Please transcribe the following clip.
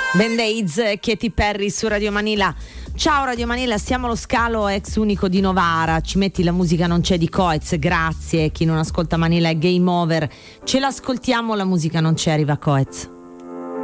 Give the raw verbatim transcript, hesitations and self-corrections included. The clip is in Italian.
Band-Aids, Katy Perry su Radio Manila. Ciao Radio Manila, siamo allo scalo ex unico di Novara. Ci metti la musica non c'è di Coez, grazie. Chi non ascolta Manila è game over. Ce l'ascoltiamo, la musica non c'è, arriva Coez.